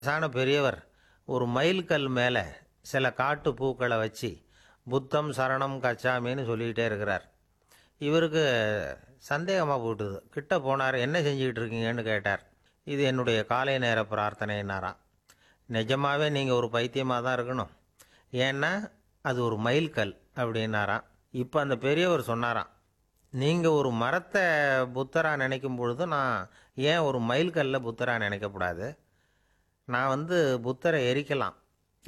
வயசான பெரியவர் ஒரு மைல்கல் மேலே சில காட்டு பூக்களை வச்சு புத்தம் சரணம் கச்சாமின்னு சொல்லிக்கிட்டே இருக்கிறார். இவருக்கு சந்தேகமாக போட்டுது. கிட்ட போனார். என்ன செஞ்சுக்கிட்டு இருக்கீங்கன்னு கேட்டார். இது என்னுடைய காலை நேர பிரார்த்தனைன்னாராம். நிஜமாவே நீங்கள் ஒரு பைத்தியமாக தான் இருக்கணும், ஏன்னா அது ஒரு மைல்கல் அப்படின்னாராம். இப்போ அந்த பெரியவர் சொன்னாராம், நீங்கள் ஒரு மரத்தை புத்தராக நினைக்கும் பொழுது நான் ஏன் ஒரு மைல்கல்ல புத்தராக நினைக்கக்கூடாது? நான் புத்தரை எரிக்கலாம்,